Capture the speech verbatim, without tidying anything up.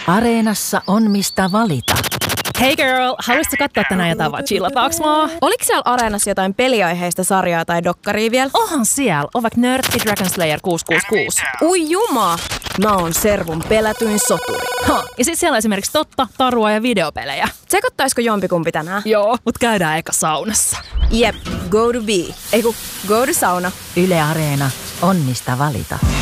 Areenassa on mistä valita. Hey girl, haluaisitko katsoa tänään jotain vaan chillataaks mua? Oliko siellä Areenassa jotain peliaiheista sarjaa tai dokkaria vielä? Onhan siellä, on vaikka Nörtti Dragon Slayer kuusi kuusi kuusi. Ui juma! Mä oon Servun pelätyin soturi. Ha, ja sit siellä on esimerkiksi totta, tarua ja videopelejä. Tsekottaisiko jompikumpi tänään? Joo, mut käydään eka saunassa. Jep, go to be. Eiku, go to sauna. Yle Areena on mistä valita.